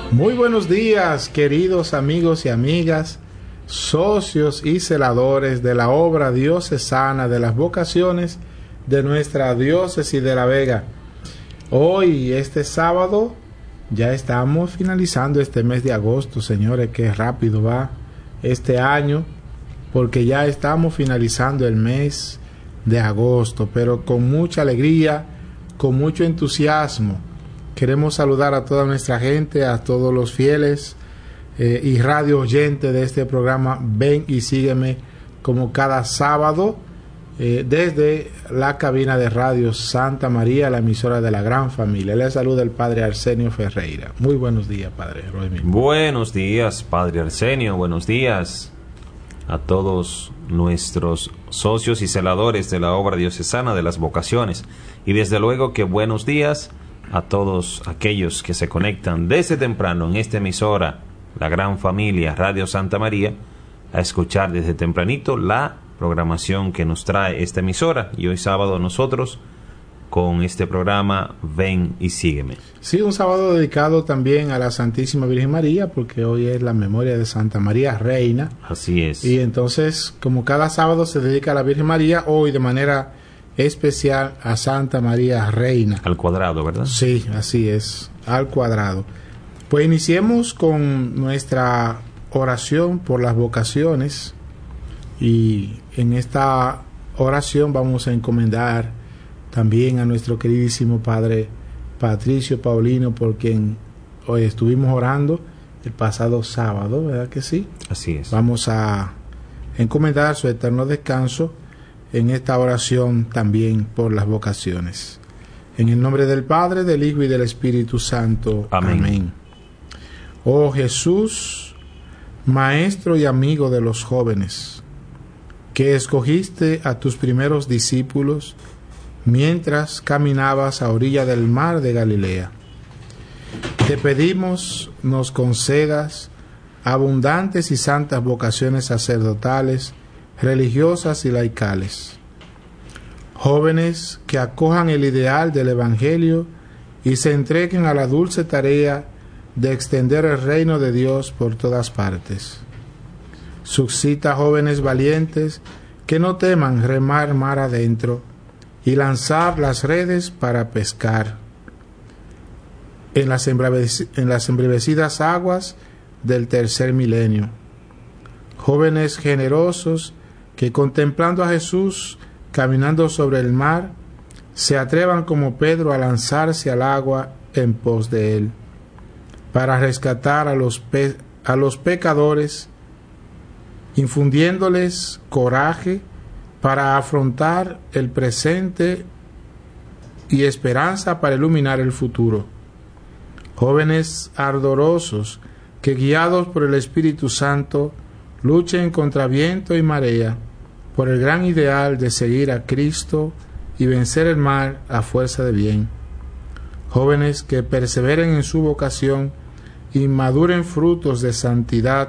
Muy buenos días, queridos amigos y amigas, socios y celadores de la obra diocesana de las vocaciones de nuestra diócesis de La Vega. Hoy, este sábado, ya estamos finalizando este mes de agosto, señores, qué rápido va este año, porque ya estamos finalizando el mes de agosto, pero con mucha alegría, con mucho entusiasmo. Queremos saludar a toda nuestra gente, a todos los fieles y radio oyentes de este programa Ven y Sígueme, como cada sábado, desde la cabina de radio Santa María, la emisora de la gran familia. Le saluda el Padre Arsenio Ferreira. Muy buenos días, Padre Roemir. Buenos días, Padre Arsenio. Buenos días a todos nuestros socios y celadores de la obra diocesana de las vocaciones. Y desde luego que buenos días a todos aquellos que se conectan desde temprano en esta emisora, la gran familia Radio Santa María, a escuchar desde tempranito la programación que nos trae esta emisora. Y hoy sábado nosotros con este programa Ven y Sígueme. Sí, un sábado dedicado también a la Santísima Virgen María, porque hoy es la memoria de Santa María Reina. Así es. Y entonces, como cada sábado se dedica a la Virgen María, hoy de manera especial a Santa María Reina. Al cuadrado, ¿verdad? Sí, así es, al cuadrado. Pues iniciemos con nuestra oración por las vocaciones, y en esta oración vamos a encomendar también a nuestro queridísimo Padre Patricio Paulino, por quien hoy estuvimos orando el pasado sábado, ¿verdad que sí? Así es. Vamos a encomendar su eterno descanso en esta oración también por las vocaciones. En el nombre del Padre, del Hijo y del Espíritu Santo. Amén. Amén. Oh Jesús, Maestro y amigo de los jóvenes, que escogiste a tus primeros discípulos mientras caminabas a orilla del mar de Galilea, te pedimos nos concedas abundantes y santas vocaciones sacerdotales, religiosas y laicales, jóvenes que acojan el ideal del Evangelio y se entreguen a la dulce tarea de extender el reino de Dios por todas partes. Suscita jóvenes valientes que no teman remar mar adentro y lanzar las redes para pescar en las embravecidas aguas del tercer milenio. Jóvenes generosos que, contemplando a Jesús caminando sobre el mar, se atrevan como Pedro a lanzarse al agua en pos de él, para rescatar a los pecadores, infundiéndoles coraje para afrontar el presente y esperanza para iluminar el futuro. Jóvenes ardorosos que, guiados por el Espíritu Santo, luchen contra viento y marea por el gran ideal de seguir a Cristo y vencer el mal a fuerza de bien. Jóvenes que perseveren en su vocación y maduren frutos de santidad,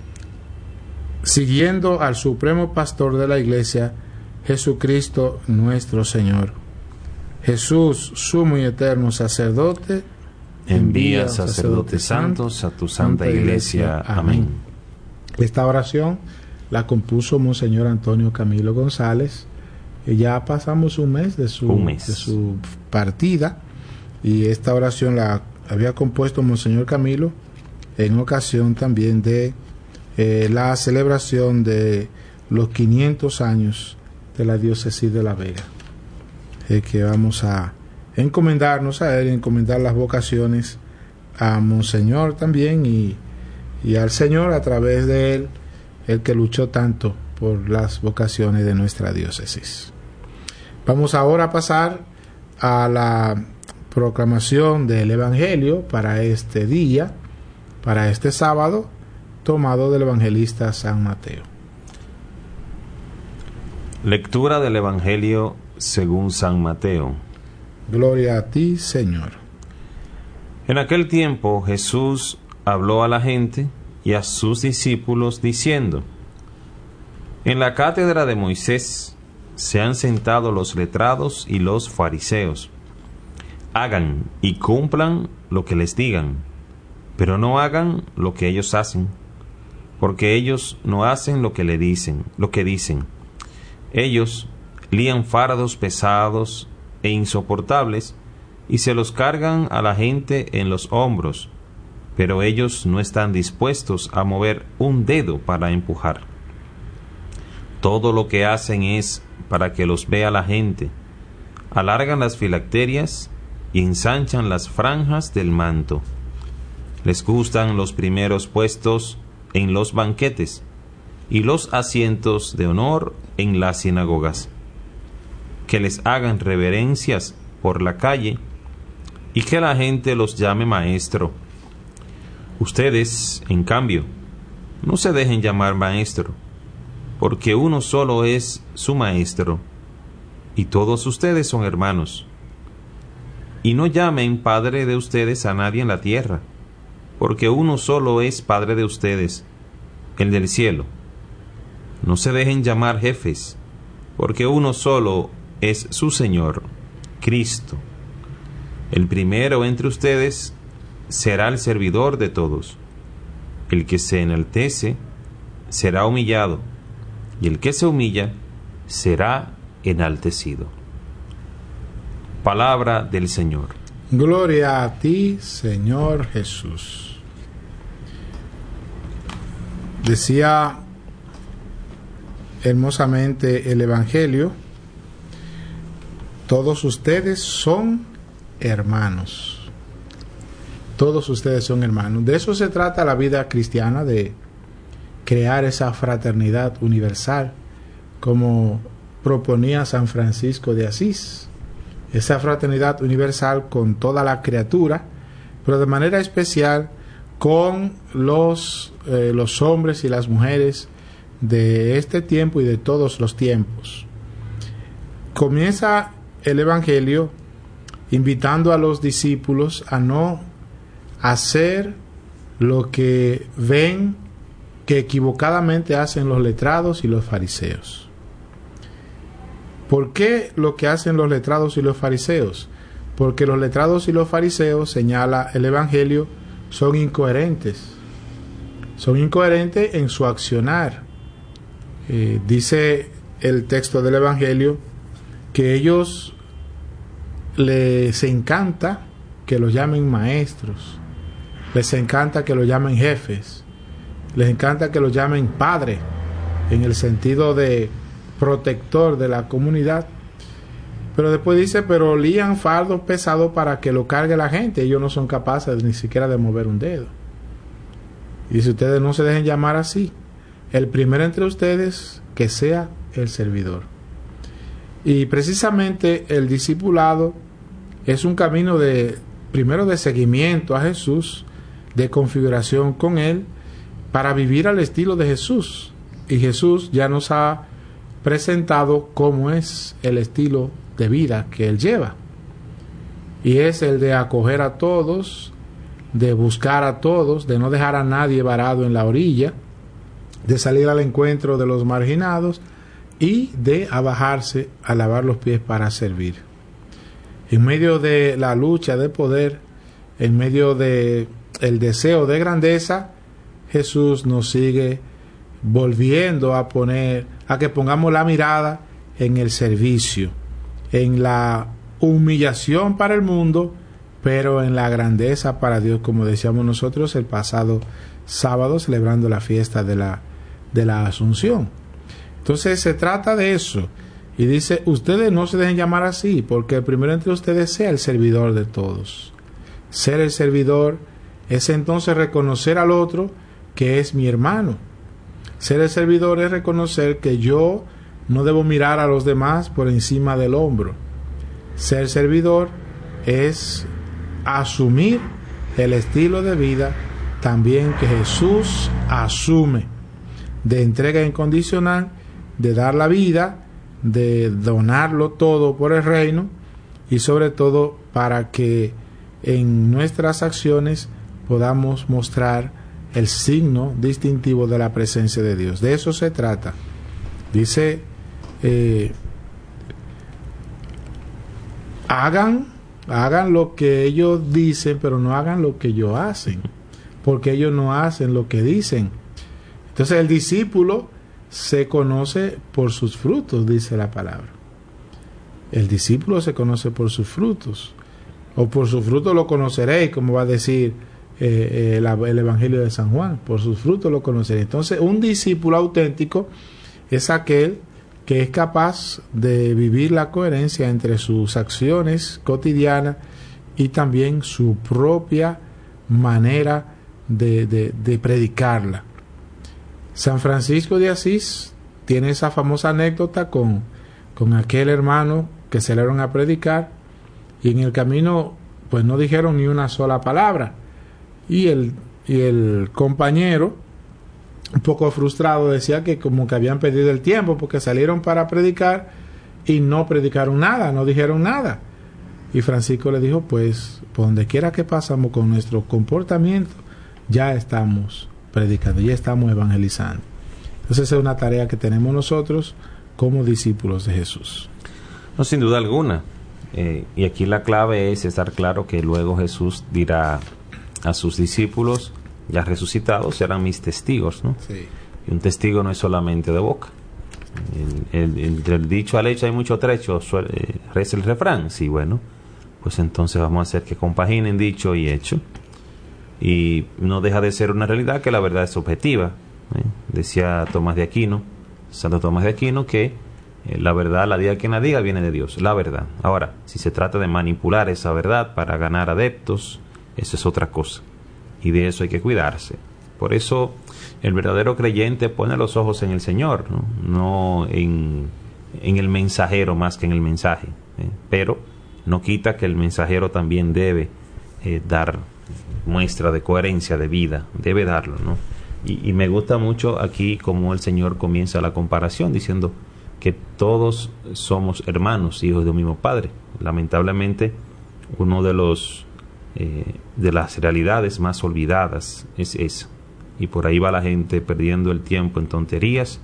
siguiendo al supremo pastor de la Iglesia, Jesucristo nuestro Señor. Jesús, sumo y eterno sacerdote, envía sacerdotes santos a tu santa Iglesia. Amén. Esta oración la compuso Monseñor Antonio Camilo González. Ya pasamos un mes de su partida, y esta oración la había compuesto Monseñor Camilo en ocasión también de la celebración de los 500 años de la diócesis de La Vega, que vamos a encomendarnos a él, encomendar las vocaciones a Monseñor también, y al Señor a través de él, el que luchó tanto por las vocaciones de nuestra diócesis. Vamos ahora a pasar a la proclamación del Evangelio para este día, para este sábado, tomado del evangelista San Mateo. Lectura del Evangelio según San Mateo. Gloria a ti, Señor. En aquel tiempo Jesús habló a la gente y a sus discípulos diciendo: En la cátedra de Moisés se han sentado los letrados y los fariseos. Hagan y cumplan lo que les digan, pero no hagan lo que ellos hacen, porque ellos no hacen lo que dicen. Ellos lían fardos pesados e insoportables y se los cargan a la gente en los hombros, pero ellos no están dispuestos a mover un dedo para empujar. Todo lo que hacen es para que los vea la gente. Alargan las filacterias y ensanchan las franjas del manto. Les gustan los primeros puestos en los banquetes y los asientos de honor en las sinagogas. Que les hagan reverencias por la calle y que la gente los llame maestro. Ustedes, en cambio, no se dejen llamar maestro, porque uno solo es su maestro, y todos ustedes son hermanos. Y no llamen padre de ustedes a nadie en la tierra, porque uno solo es padre de ustedes, el del cielo. No se dejen llamar jefes, porque uno solo es su Señor, Cristo. El primero entre ustedes será el servidor de todos. El que se enaltece será humillado, y el que se humilla será enaltecido. Palabra del Señor. Gloria a ti, Señor Jesús. Decía hermosamente el Evangelio: todos ustedes son hermanos. Todos ustedes son hermanos. De eso se trata la vida cristiana, de crear esa fraternidad universal, como proponía San Francisco de Asís. Esa fraternidad universal con toda la criatura, pero de manera especial con los hombres y las mujeres de este tiempo y de todos los tiempos. Comienza el Evangelio invitando a los discípulos a no hacer lo que ven que equivocadamente hacen los letrados y los fariseos. ¿Por qué lo que hacen los letrados y los fariseos? Porque los letrados y los fariseos, señala el Evangelio, son incoherentes. Son incoherentes en su accionar. Dice el texto del Evangelio que ellos les encanta que los llamen maestros, les encanta que los llamen jefes, les encanta que los llamen padre, en el sentido de protector de la comunidad. Pero después dice, pero lían fardos pesados para que lo cargue la gente. Ellos no son capaces ni siquiera de mover un dedo. Y dice, ustedes no se dejen llamar así. El primero entre ustedes que sea el servidor. Y precisamente el discipulado es un camino primero de seguimiento a Jesús, de configuración con Él, para vivir al estilo de Jesús. Y Jesús ya nos ha presentado cómo es el estilo de vida que Él lleva. Y es el de acoger a todos, de buscar a todos, de no dejar a nadie varado en la orilla, de salir al encuentro de los marginados y de abajarse a lavar los pies para servir. En medio de la lucha de poder, en medio de el deseo de grandeza, Jesús nos sigue volviendo a que pongamos la mirada en el servicio, en la humillación para el mundo, pero en la grandeza para Dios, como decíamos nosotros el pasado sábado celebrando la fiesta de la Asunción. Entonces se trata de eso, y dice, ustedes no se dejen llamar así, porque el primero entre ustedes sea el servidor de todos. Ser el servidor es entonces reconocer al otro que es mi hermano. Ser el servidor es reconocer que yo no debo mirar a los demás por encima del hombro. Ser servidor es asumir el estilo de vida también que Jesús asume, de entrega incondicional, de dar la vida, de donarlo todo por el reino, y sobre todo para que en nuestras acciones podamos mostrar el signo distintivo de la presencia de Dios. De eso se trata. Dice, hagan lo que ellos dicen, pero no hagan lo que ellos hacen. porque ellos no hacen lo que dicen. Entonces el discípulo se conoce por sus frutos, dice la palabra. El discípulo se conoce por sus frutos, o por sus frutos lo conoceréis, como va a decir el Evangelio de San Juan, por sus frutos lo conoceréis. Entonces un discípulo auténtico es aquel que es capaz de vivir la coherencia entre sus acciones cotidianas y también su propia manera de predicarla. San Francisco de Asís tiene esa famosa anécdota con aquel hermano que salieron a predicar y en el camino pues no dijeron ni una sola palabra, y el compañero, un poco frustrado, decía que como que habían perdido el tiempo porque salieron para predicar y no predicaron nada, no dijeron nada. Y Francisco le dijo, pues por donde quiera que pasamos con nuestro comportamiento ya estamos predicando, ya estamos evangelizando. Entonces esa es una tarea que tenemos nosotros como discípulos de Jesús. No, sin duda alguna. Y aquí la clave es estar claro que luego Jesús dirá a sus discípulos ya resucitados, serán mis testigos, ¿no? Sí. Y un testigo no es solamente de boca. Entre el dicho al hecho hay mucho trecho, reza el refrán. Sí, bueno, pues entonces vamos a hacer que compaginen dicho y hecho. Y no deja de ser una realidad que la verdad es objetiva. Decía Tomás de Aquino, Santo Tomás de Aquino, que la verdad, la diga quien la diga, viene de Dios, la verdad. Ahora, si se trata de manipular esa verdad para ganar adeptos, eso es otra cosa. Y de eso hay que cuidarse. Por eso el verdadero creyente pone los ojos en el Señor, no en el mensajero más que en el mensaje. Pero no quita que el mensajero también debe dar muestra de coherencia de vida, debe darlo, ¿no? Y me gusta mucho aquí como el Señor comienza la comparación diciendo que todos somos hermanos, hijos de un mismo Padre. Lamentablemente, uno de las realidades más olvidadas es eso. Y por ahí va la gente perdiendo el tiempo en tonterías,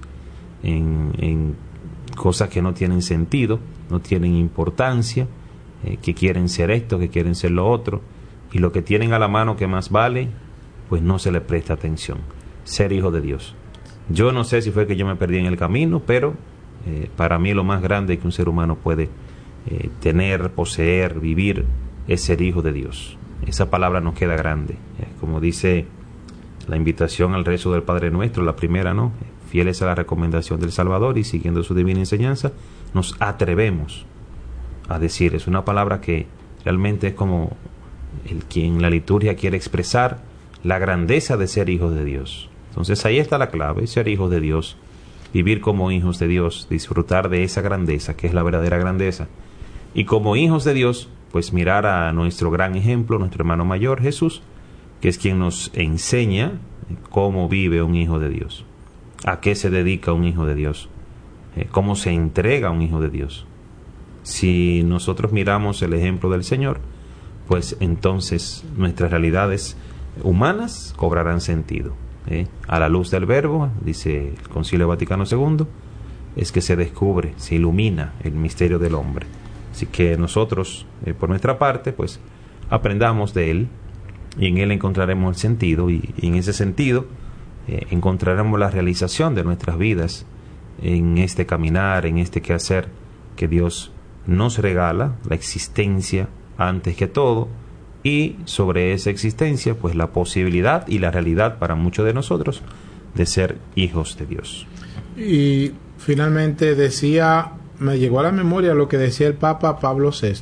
en cosas que no tienen sentido, no tienen importancia, que quieren ser esto, que quieren ser lo otro, y lo que tienen a la mano que más vale, pues no se le presta atención. Ser hijo de Dios. Yo no sé si fue que yo me perdí en el camino, pero para mí lo más grande que un ser humano puede tener, poseer, vivir, es ser hijo de Dios. Esa palabra nos queda grande. Como dice la invitación al rezo del Padre Nuestro, la primera, ¿no? Fieles a la recomendación del Salvador y siguiendo su divina enseñanza, nos atrevemos a decir. Es una palabra que realmente es como quien la liturgia quiere expresar la grandeza de ser hijos de Dios. Entonces ahí está la clave, ser hijos de Dios, vivir como hijos de Dios, disfrutar de esa grandeza que es la verdadera grandeza. Y como hijos de Dios, pues mirar a nuestro gran ejemplo, nuestro hermano mayor Jesús, que es quien nos enseña cómo vive un hijo de Dios, a qué se dedica un hijo de Dios, cómo se entrega un hijo de Dios. Si nosotros miramos el ejemplo del Señor, pues entonces nuestras realidades humanas cobrarán sentido. A la luz del Verbo, dice el Concilio Vaticano II, es que se descubre, se ilumina el misterio del hombre. Así que nosotros, por nuestra parte, pues aprendamos de Él, y en Él encontraremos el sentido, y en ese sentido encontraremos la realización de nuestras vidas en este caminar, en este quehacer que Dios nos regala, la existencia antes que todo, y sobre esa existencia pues la posibilidad y la realidad para muchos de nosotros de ser hijos de Dios. Y finalmente me llegó a la memoria lo que decía el Papa Pablo VI,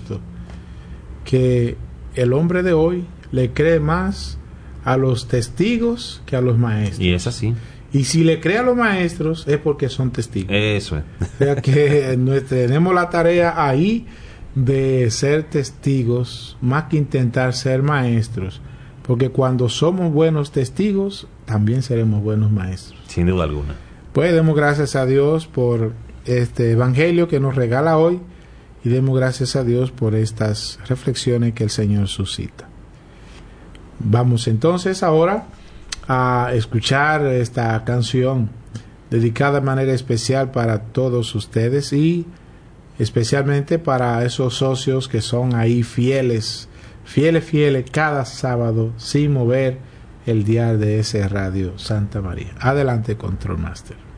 que el hombre de hoy le cree más a los testigos que a los maestros. Y es así. Y si le cree a los maestros es porque son testigos. Eso es. O sea que tenemos la tarea ahí de ser testigos más que intentar ser maestros, porque cuando somos buenos testigos también seremos buenos maestros, sin duda alguna. Pues demos gracias a Dios por este evangelio que nos regala hoy y demos gracias a Dios por estas reflexiones que el Señor suscita. Vamos entonces ahora a escuchar esta canción dedicada de manera especial para todos ustedes y especialmente para esos socios que son ahí fieles cada sábado sin mover el dial de ese Radio Santa María. Adelante, Control Master.